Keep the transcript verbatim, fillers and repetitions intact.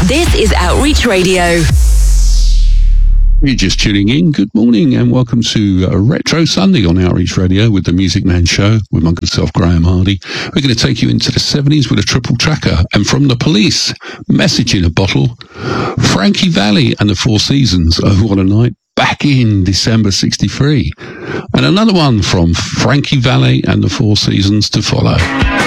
This is Outreach Radio. You're just tuning in. Good morning and welcome to uh, Retro Sunday on Outreach Radio with the Music Man Show with my good self, Graham Hardy. We're going to take you into the seventies with a triple tracker. And from the Police, Message in a Bottle, Frankie Valli and the Four Seasons, Oh What a Night, back in December sixty-three. And another one from Frankie Valli and the Four Seasons to follow.